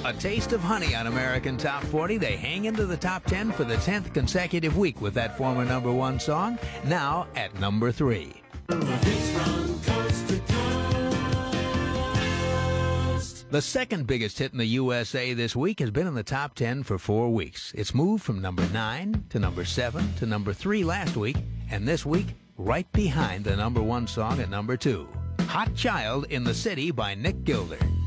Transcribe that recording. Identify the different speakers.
Speaker 1: A Taste of Honey on American Top 40. They hang into the top 10 for the 10th consecutive week with that former number one song, now at number 3. The second biggest hit in the USA this week has been in the top 10 for 4 weeks. It's moved from number 9 to number 7 to number 3 last week, and this week, right behind the number one song at number 2. Hot Child in the City by Nick Gilder.